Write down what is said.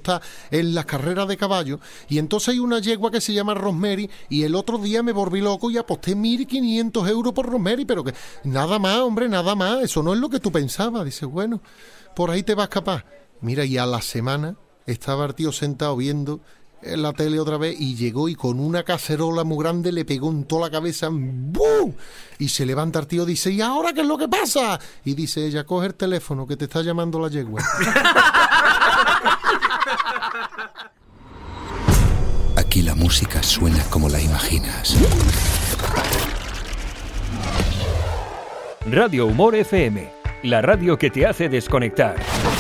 apostar en las carreras de caballo, y entonces hay una yegua que se llama Rosemary, y el otro día me volví loco y aposté 1.500 euros por Rosemary, pero que nada más, hombre, nada más, eso no es lo que tú pensabas. Dice, bueno, por ahí te vas capaz. Mira, y a la semana estaba el tío sentado viendo en la tele otra vez y llegó y con una cacerola muy grande le pegó en toda la cabeza, ¡bum! Y se levanta el tío y dice, ¿y ahora qué es lo que pasa? Y dice ella, coge el teléfono que te está llamando la yegua. Aquí la música suena como la imaginas. Radio Humor FM, la radio que te hace desconectar.